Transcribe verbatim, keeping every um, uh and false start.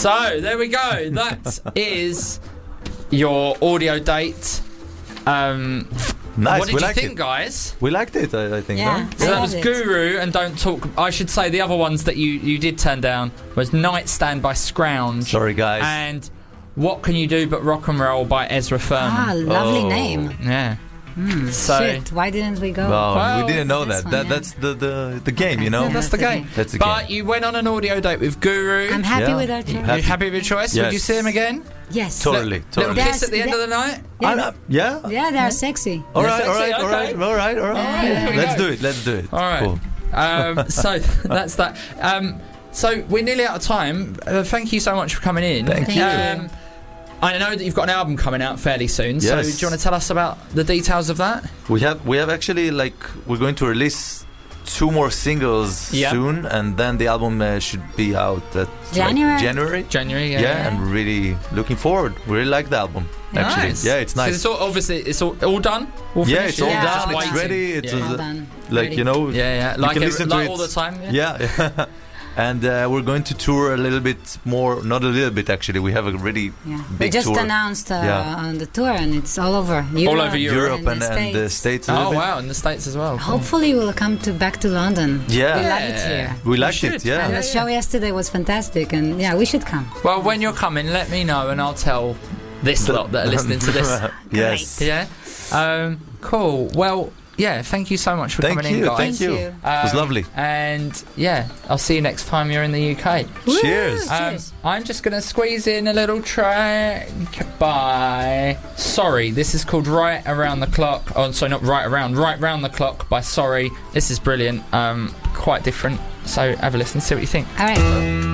So there we go. That is your audio date. Um, Nice. what did we you liked think, it. guys? We liked it, I, I think. Yeah. No? So I that love was it. Guru and Don't Talk. I should say the other ones that you, you did turn down was Nightstand by Scrounge. Sorry, guys. And What Can You Do But Rock and Roll by Ezra Furman. Ah, lovely Oh. name. Yeah. Mm, So- shit, why didn't we go? Well, Well, we didn't know this that. one, that yeah. That's the, the, the game, Okay. you know? Yeah, That's the That's the game. game. That's the But game. you went on an audio date with Guru. I'm happy Yeah. with our choice. Are you happy with your choice? Would Yes. you see him again? Yes. Totally, Little totally. That's- kiss at the end that- of the night? Yeah, Ah, no, yeah? yeah, they are sexy. All Yeah, right, all sexy, right, all right, okay. all right, all right. right, here we Let's go. do it, let's do it. All right. Cool. Um, so that's that. Um, so we're nearly out of time. Uh, thank you so much for coming in. Thank Thank you. Um, I know that you've got an album coming out fairly soon. So do Yes. you want to tell us about the details of that? We have we have actually like we're going to release two more singles Yeah. soon, and then the album uh, should be out at like, January. January. January. Yeah, Yeah. and really looking forward. We really like the album. Actually, Nice. yeah, it's So nice. it's all, obviously it's all, all done. All yeah, finished? it's all Yeah. done. Just It's waiting. ready. It's Yeah. uh, Well done. like Ready. you know. Yeah, yeah. Like, can every, listen to like it. all the time. Yeah, yeah. And uh, we're going to tour a little bit more. Not a little bit, actually. We have a really Yeah. We big just tour. announced uh, Yeah. on the tour, and it's all over Europe. over Europe. Europe and, the and the States. States. A Oh little bit. wow, in the States as well. Cool. Hopefully, we'll come to back to London. Yeah. We love Yeah. it here. We You liked should. it. Yeah. And Yeah, the show yesterday was fantastic, and yeah, we should come. Well, when you're coming, let me know and I'll tell this lot that are listening to this. Yes. Yeah. Um, cool. Well, yeah. Thank you so much for Thank coming you. in, guys. Thank you. you. It was Um, lovely. And yeah, I'll see you next time you're in the U K. Cheers. Um, Cheers. I'm just going to squeeze in a little track by Sorry. This is called Right Around the Clock. Oh, sorry, not Right Around. Right Round the Clock by Sorry. This is brilliant. Um, quite different. So have a listen, see what you think. All right.